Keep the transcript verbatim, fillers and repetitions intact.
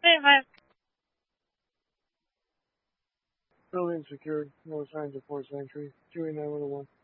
Building secured. No signs of forced entry. two eight nine one one.